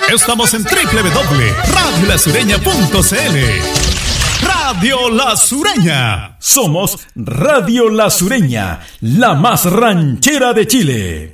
Estamos en www.radiolasureña.cl. Radio La Sureña. Somos Radio La Sureña, la más ranchera de Chile.